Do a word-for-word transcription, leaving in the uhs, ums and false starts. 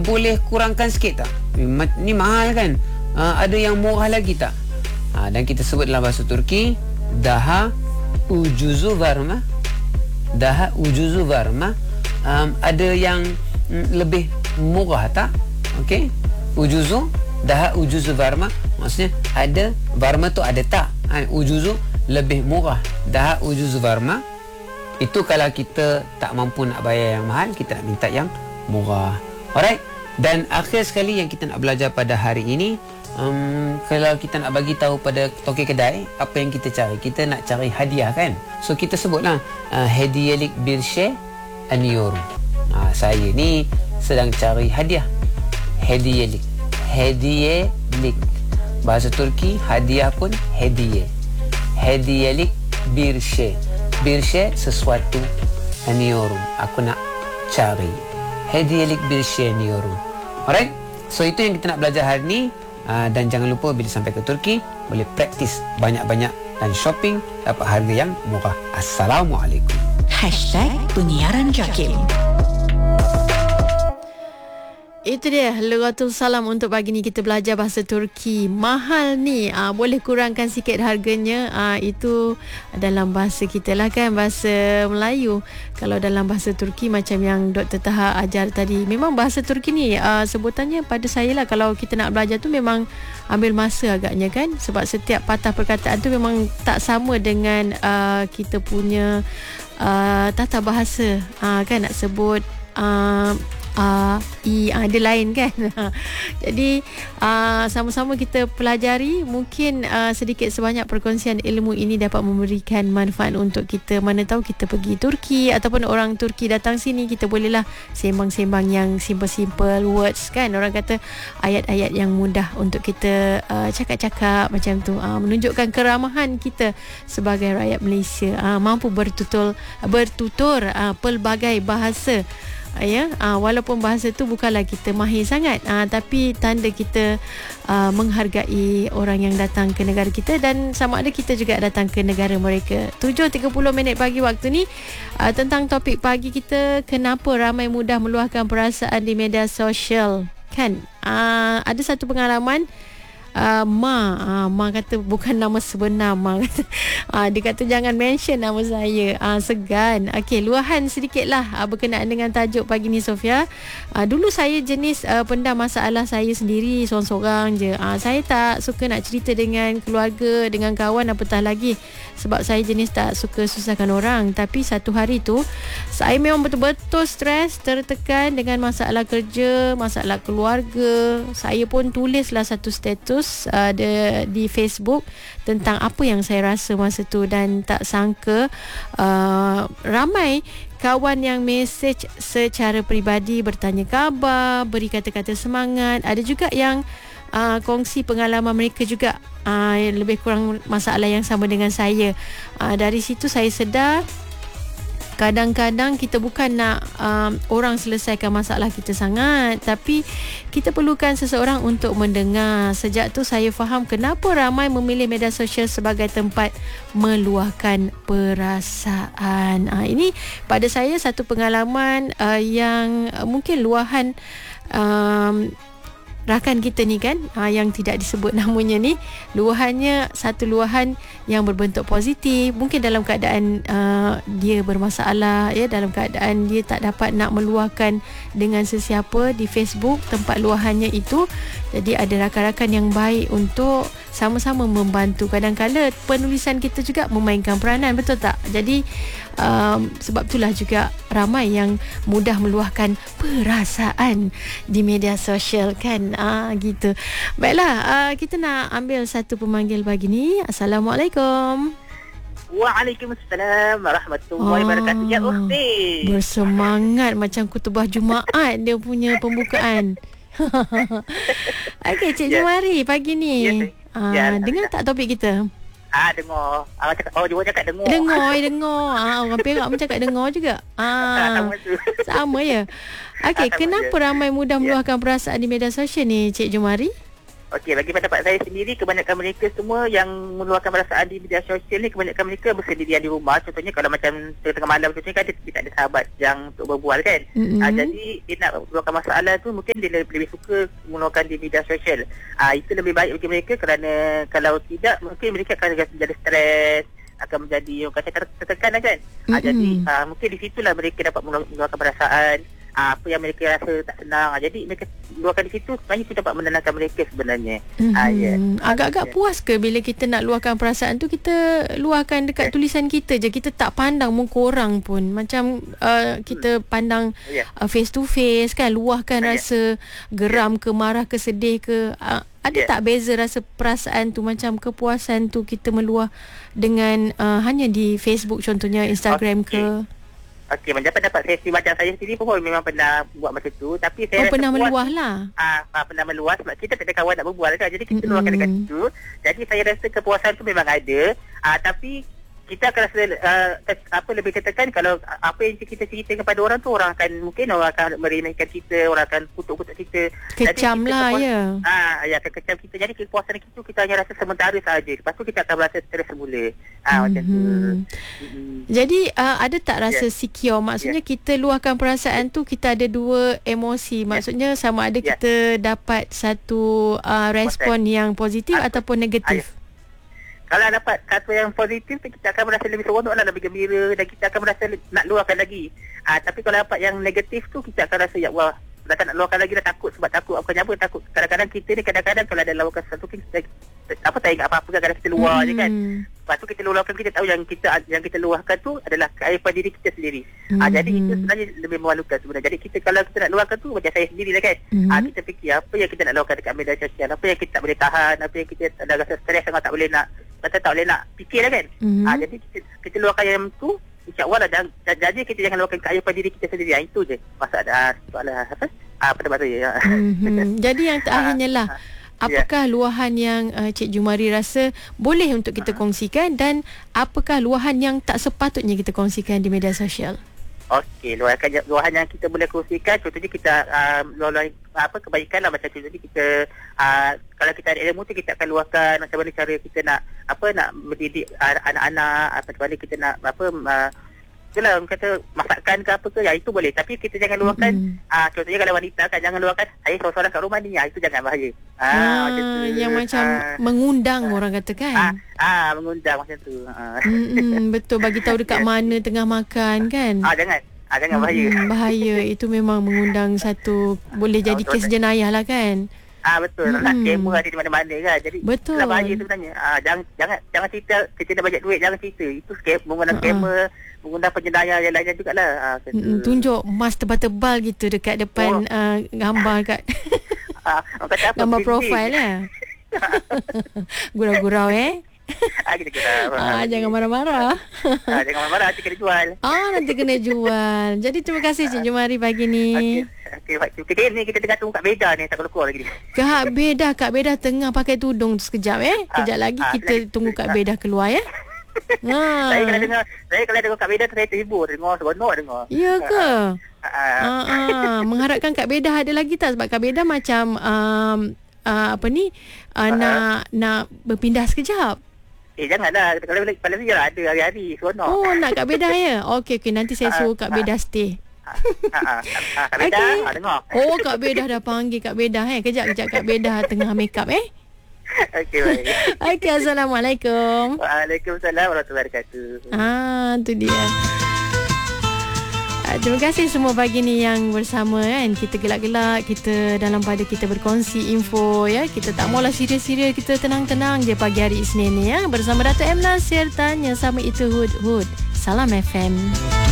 boleh kurangkan sikit tak? Ni mahal kan? Uh, ada yang murah lagi tak? Uh, dan kita sebut dalam bahasa Turki, daha ucuzu var mı? Daha ucuzu var mı? Um, ada yang mm, lebih murah tak? Okey. Ucuzu, daha ucuzu var mı? Maksudnya ada, var mı tu ada tak? Ha, ucuzu lebih murah. Daha ucuzu var mı? Itu kalau kita tak mampu nak bayar yang mahal, kita nak minta yang murah. Alright. Dan akhir sekali yang kita nak belajar pada hari ini, um, kalau kita nak bagi tahu pada toke kedai apa yang kita cari, kita nak cari hadiah kan. So kita sebutlah uh, hediyelik bir şey aniyorum. Ha, saya ni sedang cari hadiah. Hediyelik. Hediyelik. Bahasa Turki hadiah pun hediye. Hediyelik bir şey. Bir şey sesuatu aniyorum. Aku nak cari. Hediyelik bir şey aniyorum. Alright. So itu yang kita nak belajar hari ni. Uh, dan jangan lupa bila sampai ke Turki boleh praktis banyak-banyak dan shopping dapat harga yang murah. Assalamualaikum. Hashtag Penyiaran Jakim. Itu dia Lughatul Salam untuk pagi ni kita belajar bahasa Turki. Mahal ni, aa, boleh kurangkan sikit harganya. Aa, itu dalam bahasa kita lah kan, bahasa Melayu. Kalau dalam bahasa Turki macam yang Doktor Taha ajar tadi, memang bahasa Turki ni aa, sebutannya pada saya lah, kalau kita nak belajar tu memang ambil masa agaknya kan. Sebab setiap patah perkataan tu memang tak sama dengan aa, kita punya aa, tata bahasa. Aa, kan nak sebut aa, Uh, I, uh, dia lain kan. Jadi uh, sama-sama kita pelajari. Mungkin uh, sedikit sebanyak perkongsian ilmu ini dapat memberikan manfaat untuk kita. Mana tahu kita pergi Turki ataupun orang Turki datang sini, kita bolehlah sembang-sembang yang simple-simple words kan. Orang kata ayat-ayat yang mudah untuk kita uh, cakap-cakap macam tu, uh, menunjukkan keramahan kita sebagai rakyat Malaysia, uh, mampu bertutur bertutur uh, pelbagai bahasa. Ya, uh, walaupun bahasa tu bukanlah kita mahir sangat, uh, tapi tanda kita uh, menghargai orang yang datang ke negara kita, dan sama ada kita juga datang ke negara mereka. tujuh tiga puluh minit pagi waktu ni, uh, tentang topik pagi kita, kenapa ramai mudah meluahkan perasaan di media sosial kan. Uh, ada satu pengalaman. Uh, Ma uh, Ma kata bukan nama sebenar. Ma kata, uh, dia kata jangan mention nama saya, uh, segan. Okey, luahan sedikit lah uh, berkenaan dengan tajuk pagi ni Sofia. uh, Dulu saya jenis uh, pendam masalah saya sendiri, seorang-seorang je. uh, Saya tak suka nak cerita dengan keluarga, dengan kawan, apatah lagi sebab saya jenis tak suka susahkan orang. Tapi satu hari tu saya memang betul-betul stres, tertekan dengan masalah kerja, masalah keluarga. Saya pun tulislah satu status Uh, de, di Facebook tentang apa yang saya rasa masa tu, dan tak sangka uh, ramai kawan yang mesej secara peribadi, bertanya khabar, beri kata-kata semangat. Ada juga yang uh, kongsi pengalaman mereka juga, uh, lebih kurang masalah yang sama dengan saya. Uh, dari situ saya sedar kadang-kadang kita bukan nak um, orang selesaikan masalah kita sangat, tapi kita perlukan seseorang untuk mendengar. Sejak tu saya faham kenapa ramai memilih media sosial sebagai tempat meluahkan perasaan. Uh, ini pada saya satu pengalaman uh, yang uh, mungkin luahan um, rakan kita ni kan, uh, yang tidak disebut namanya ni, luahannya satu luahan yang berbentuk positif. Mungkin dalam keadaan uh, dia bermasalah, ya, dalam keadaan dia tak dapat nak meluahkan dengan sesiapa di Facebook tempat luahannya itu. Jadi ada rakan-rakan yang baik untuk sama-sama membantu. Kadang-kadang penulisan kita juga memainkan peranan, betul tak? Jadi um, sebab itulah juga ramai yang mudah meluahkan perasaan di media sosial kan. Ah, gitu. Baiklah, uh, kita nak ambil satu pemanggil pagi ni. Assalamualaikum. Waalaikumsalam warahmatullahi wabarakatuh. Ya ukhti, bersemangat macam khutbah Jumaat dia punya pembukaan. Okey, Cik Ya. Jumari pagi ni. Ya, Ah, ya, dengar tak topik kita? Ah, dengar. Ah, cakap, oh, dia cakap dengar. Dengar, eh, dengar. Ah, orang Perak pun cakap dengar juga. Ah, Sama tu. sama ya. Okey, Ah, sama kenapa je. ramai mudah Ya. meluahkan perasaan di media sosial ni, Cik Jumari? Okey, bagi pendapat saya sendiri, kebanyakan mereka semua yang meluahkan perasaan di media sosial ni, kebanyakan mereka bersendirian di rumah. Contohnya kalau macam tengah malam contohnya kan dia, dia tak ada sahabat yang untuk berbual kan. Mm-hmm. Uh, jadi dia nak meluahkan masalah tu mungkin dia lebih, lebih suka meluahkan di media sosial. Uh, itu lebih baik bagi mereka kerana kalau tidak mungkin mereka akan jadi stres, akan menjadi orang kata tertekan kan. Mm-hmm. Uh, jadi uh, mungkin di situlah mereka dapat meluahkan perasaan. Apa yang mereka rasa tak senang. Jadi mereka luahkan di situ, sebenarnya itu dapat menenangkan mereka sebenarnya. Mm-hmm. Ha, yeah. Agak-agak yeah. puas ke bila kita nak luahkan perasaan tu, kita luahkan dekat yeah. tulisan kita je, kita tak pandang muka orang pun. Macam uh, kita pandang yeah. uh, face to face kan, luahkan yeah. rasa geram yeah. ke, marah ke, sedih ke. Uh, ada yeah. tak beza rasa perasaan tu, macam kepuasan tu kita meluah dengan uh, hanya di Facebook contohnya, Instagram okay. ke? Okey, macam pendapat saya sendiri, macam saya sendiri pun memang pernah buat macam tu. Tapi saya oh, pernah meluah lah. Ah, ah, pernah meluah sebab kita tak ada kawan nak berbual kan. Jadi kita mm-hmm. luahkan dekat situ. Jadi saya rasa kepuasan tu memang ada. Ah, tapi kita akan rasa uh, apa lebih tertekan kalau apa yang kita cerita kepada orang tu, orang akan mungkin orang akan meremehkan kita, orang akan kutuk-kutuk kita. Kecam kita lah kepuas, ya. Ah, ya akan kecam kita. Jadi kepuasan itu kita hanya rasa sementara sahaja. Lepas tu kita akan merasa stres semula. Ah, mm-hmm. macam tu. Mm-hmm. Jadi uh, ada tak rasa yeah. secure? Maksudnya yeah. kita luahkan perasaan tu, kita ada dua emosi. Maksudnya yeah. sama ada yeah. kita dapat satu uh, respon Proses. yang positif ah, ataupun negatif. Ah, yeah. Kalau dapat satu yang positif, kita akan merasa lebih seronok lah, lebih gembira, dan kita akan merasa nak luahkan lagi. Ah, tapi kalau dapat yang negatif tu, kita akan rasa ya Allah, dah tak nak luahkan lagi, dah takut. Sebab takut apa apa, takut. Kadang-kadang kita ni kadang-kadang kalau ada luahkan sesuatu, kita apa tak ingat apa-apa kan, kadang kita luah hmm. je kan. Lepas tu kita luahkan, kita tahu yang kita yang kita luahkan tu adalah keaiban diri kita sendiri. Hmm. Ah, jadi itu sebenarnya lebih memalukan sebenarnya. Jadi kita kalau kita nak luahkan tu, macam saya sendiri lah kan. Hmm. Ah, kita fikir apa yang kita nak luahkan dekat media sosial, apa yang kita tak boleh tahan, apa yang kita ada rasa stres sangat tak boleh nak, kata tak boleh nak fikir lah kan. Mm-hmm. Ha, jadi kita, kita luahkan yang tu, insyaAllah lah, jadi kita jangan luahkan keaiban diri kita sendiri. Ha, itu je masalah soalan apa ha, pendapat saya. Mm-hmm. Jadi yang terakhirnya lah, apakah yeah. luahan yang uh, Cik Jumari rasa boleh untuk kita kongsikan, dan apakah luahan yang tak sepatutnya kita kongsikan di media sosial? Okey, luahan, luahan yang kita boleh kongsikan, contohnya kita uh, luahan apa kebaikan lah, macam contohnya kita uh, kalau kita ada ilmu tu, kita akan luahkan macam mana cara kita nak apa nak mendidik uh, anak-anak, macam mana kita nak apa uh, itulah kata masakan ke apa ke, ya itu boleh. Tapi kita jangan luahkan mm-hmm. uh, contohnya kalau wanita kan, jangan luahkan saya seorang-seorang kat rumah ni, ya, itu jangan bahaya. Ah, ah macam tu. Yang macam ah, mengundang ah, orang kata kan. Ah, ah mengundang macam tu. Ah. Mm-hmm, betul, bagi tahu dekat yeah. mana tengah makan kan. Ah jangan. Ah jangan bahaya. Hmm, bahaya. Itu memang mengundang satu, boleh jadi oh, kes jenayah lah kan. Ah betul. Hmm. Nak kamera ada di mana-mana kan. Jadi betul. Itulah bahaya tu sebenarnya. Ah jangan jangan jangan cerita kita dah banyak duit, jangan cerita. Itu scam, menggunakan uh-huh. kamera, menggunakan penjenayah yang lainnya jugalah. Ah hmm, tunjuk emas tebal-tebal gitu dekat depan oh. uh, gambar kat ah, kata apa, gambar profil ya. Gurau-gurau eh. Ah, kita kena, ah, jangan marah-marah. ah, jangan marah-marah, nanti kena jual. Ah, nanti kena jual. Jadi terima kasih Cik Jumari pagi ni. Okey, okey. Kita ni kita tengah tunggu Kak Beda ni, tak keluar lagi ni. Kak Beda, Kak Beda tengah pakai tudung sekejap eh. Kejap ah, lagi ah, kita lagi, tunggu Kak ah. Beda keluar ya. Ha. Saya kalau dengar, saya kalau dengar Kak Beda saya terhibur, dengar seronok dengar. Ya ke? Ah, ah. Ah, ah. Mengharapkan Kak Beda ada lagi tak, sebab Kak Beda macam um, uh, apa ni uh, ah. nak nak berpindah sekejap. Eh janganlah, kalau pada saya ada hari-hari seronok. Oh, nak Kak Beda ya? Okey okey, nanti saya suruh Kak Beda stay. Ha, ha, Kak Beda, okay. ha, dengar. Oh, Kak Beda dah panggil Kak Beda eh. Kejap kejap Kak Beda tengah make up eh. Okey baik. Okey, assalamualaikum. Waalaikumsalam warahmatullahi wabarakatuh. Ah, tu dia. Terima kasih semua pagi ni yang bersama kan. Kita gelak-gelak, kita dalam pada kita berkongsi info ya. Kita tak maulah serius-serius, kita tenang-tenang je pagi hari Isnin ni ya. Bersama Dato' M Nasir, tanya sama itu Hud Hud. Salam F M.